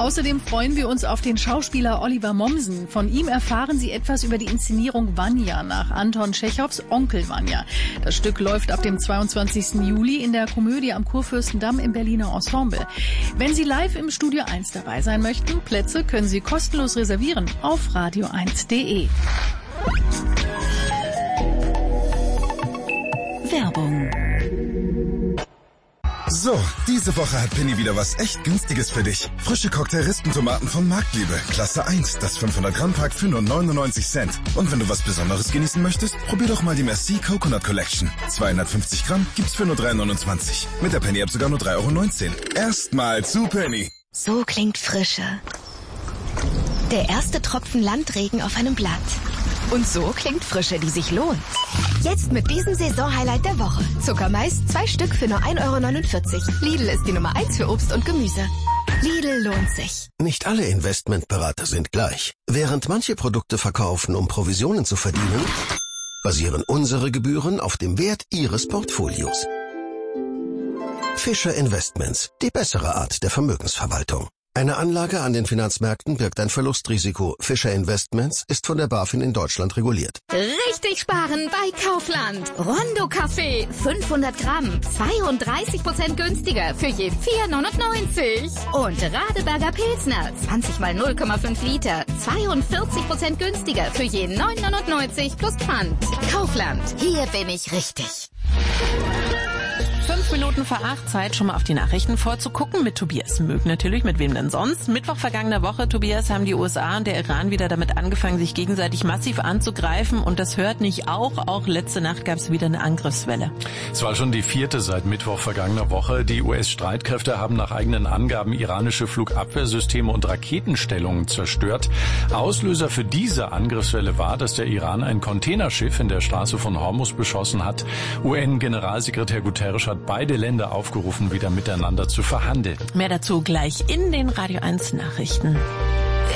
Außerdem freuen wir uns auf den Schauspieler Oliver Mommsen. Von ihm erfahren Sie etwas über die Inszenierung Vanya nach Anton Tschechows Onkel Vanya. Das Stück läuft ab dem 22. Juli in der Komödie am Kurfürstendamm im Berliner Ensemble. Wenn Sie live im Studio 1 dabei sein möchten, Plätze können Sie kostenlos reservieren auf radio1.de. Werbung. So, diese Woche hat Penny wieder was echt Günstiges für dich. Frische Cocktail-Rispentomaten von Marktliebe, Klasse 1, das 500-Gramm-Pack für nur 99 Cent. Und wenn du was Besonderes genießen möchtest, probier doch mal die Merci Coconut Collection. 250 Gramm gibt's für nur 3,29. Mit der Penny-App sogar nur 3,19 €. Erstmal zu Penny. So klingt Frische. Der erste Tropfen Landregen auf einem Blatt. Und so klingt Frische, die sich lohnt. Jetzt mit diesem Saisonhighlight der Woche. Zuckermais, 2 Stück für nur 1,49 €. Lidl ist die Nummer 1 für Obst und Gemüse. Lidl lohnt sich. Nicht alle Investmentberater sind gleich. Während manche Produkte verkaufen, um Provisionen zu verdienen, basieren unsere Gebühren auf dem Wert Ihres Portfolios. Fischer Investments, die bessere Art der Vermögensverwaltung. Eine Anlage an den Finanzmärkten birgt ein Verlustrisiko. Fischer Investments ist von der BaFin in Deutschland reguliert. Richtig sparen bei Kaufland. Rondo Kaffee, 500 Gramm, 32% günstiger für je 4,99 €. Und Radeberger Pilsner, 20 mal 0,5 Liter, 42% günstiger für je 9,99 € plus Pfand. Kaufland, hier bin ich richtig. 5 Minuten vor 8, Zeit schon mal auf die Nachrichten vorzugucken mit Tobias Mög natürlich, mit wem denn sonst. Mittwoch vergangener Woche, Tobias, haben die USA und der Iran wieder damit angefangen, sich gegenseitig massiv anzugreifen und das hört nicht auf. Auch letzte Nacht gab es wieder eine Angriffswelle. Es war schon die 4. seit Mittwoch vergangener Woche. Die US-Streitkräfte haben nach eigenen Angaben iranische Flugabwehrsysteme und Raketenstellungen zerstört. Auslöser für diese Angriffswelle war, dass der Iran ein Containerschiff in der Straße von Hormuz beschossen hat. UN-Generalsekretär Guterres hat beide Länder aufgerufen, wieder miteinander zu verhandeln. Mehr dazu gleich in den Radio 1 Nachrichten.